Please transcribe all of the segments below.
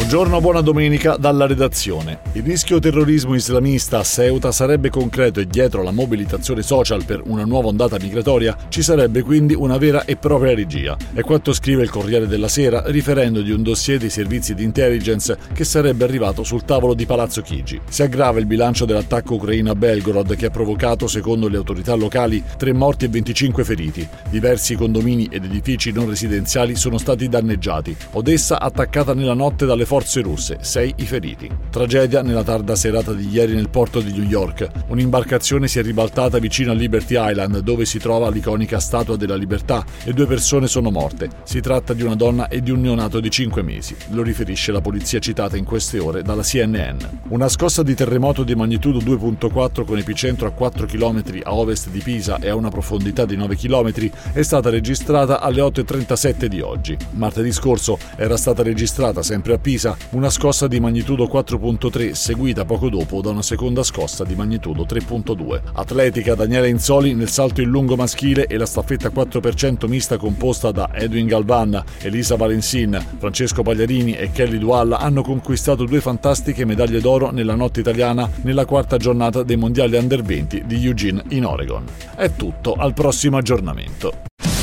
Buongiorno, buona domenica dalla redazione. Il rischio terrorismo islamista a Ceuta sarebbe concreto e dietro la mobilitazione social per una nuova ondata migratoria ci sarebbe quindi una vera e propria regia. È quanto scrive il Corriere della Sera riferendo di un dossier dei servizi di intelligence che sarebbe arrivato sul tavolo di Palazzo Chigi. Si aggrava il bilancio dell'attacco ucraino a Belgorod che ha provocato, secondo le autorità locali, 3 morti e 25 feriti. Diversi condomini ed edifici non residenziali sono stati danneggiati. Odessa attaccata nella notte dalle forze russe, 6 i feriti. Tragedia nella tarda serata di ieri nel porto di New York. Un'imbarcazione si è ribaltata vicino a Liberty Island, dove si trova l'iconica Statua della Libertà, e 2 persone sono morte. Si tratta di una donna e di un neonato di 5 mesi. Lo riferisce la polizia citata in queste ore dalla CNN. Una scossa di terremoto di magnitudo 2.4 con epicentro a 4 km a ovest di Pisa e a una profondità di 9 km è stata registrata alle 8:37 di oggi. Martedì scorso era stata registrata sempre a Pisa una scossa di magnitudo 4.3 seguita poco dopo da una seconda scossa di magnitudo 3.2. Atletica, Daniela Inzoli nel salto in lungo maschile e la staffetta 4% mista composta da Edwin Galvan, Elisa Valensin, Francesco Pagliarini e Kelly Dualla hanno conquistato 2 fantastiche medaglie d'oro nella notte italiana nella 4ª giornata dei mondiali Under 20 di Eugene in Oregon. È tutto, al prossimo aggiornamento.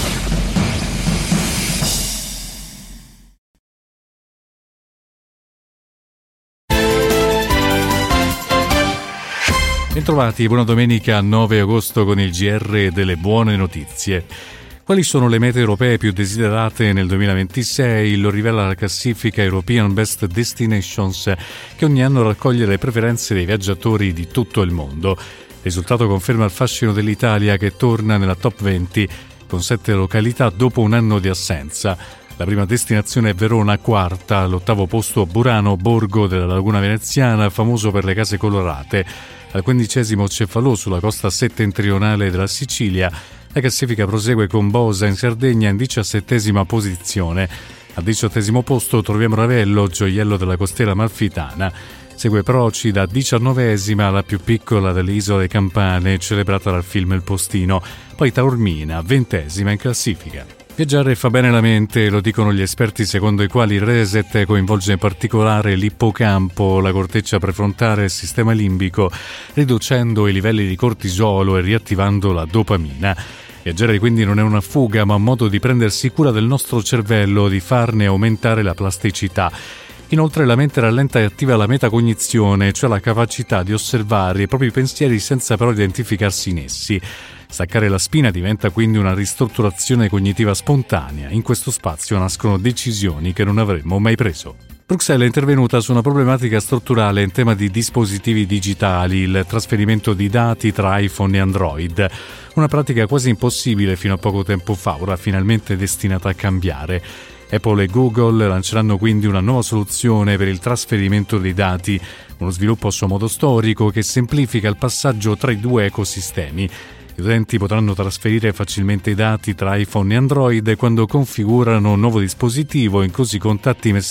Bentrovati, buona domenica 9 agosto con il GR delle buone notizie. Quali sono le mete europee più desiderate nel 2026? Lo rivela la classifica European Best Destinations, che ogni anno raccoglie le preferenze dei viaggiatori di tutto il mondo. Il risultato conferma il fascino dell'Italia, che torna nella top 20 con 7 località dopo un anno di assenza. La prima destinazione è Verona, quarta, all'8° posto Burano, borgo della laguna veneziana, famoso per le case colorate. Al 15° Cefalù, sulla costa settentrionale della Sicilia. La classifica prosegue con Bosa in Sardegna in 17ª posizione. Al 18° posto troviamo Ravello, gioiello della costiera amalfitana. Segue Procida, 19ª, la più piccola delle isole Campane, celebrata dal film Il Postino. Poi Taormina, 20ª in classifica. Viaggiare fa bene la mente, lo dicono gli esperti, secondo i quali il reset coinvolge in particolare l'ippocampo, la corteccia prefrontale e il sistema limbico, riducendo i livelli di cortisolo e riattivando la dopamina. Viaggiare quindi non è una fuga, ma un modo di prendersi cura del nostro cervello, di farne aumentare la plasticità. Inoltre la mente rallenta e attiva la metacognizione, cioè la capacità di osservare i propri pensieri senza però identificarsi in essi. Staccare la spina diventa quindi una ristrutturazione cognitiva spontanea. In questo spazio nascono decisioni che non avremmo mai preso. Bruxelles è intervenuta su una problematica strutturale in tema di dispositivi digitali, il trasferimento di dati tra iPhone e Android. Una pratica quasi impossibile fino a poco tempo fa, ora finalmente destinata a cambiare. Apple e Google lanceranno quindi una nuova soluzione per il trasferimento dei dati, uno sviluppo a suo modo storico che semplifica il passaggio tra i 2 ecosistemi. Gli utenti potranno trasferire facilmente i dati tra iPhone e Android quando configurano un nuovo dispositivo, in così contatti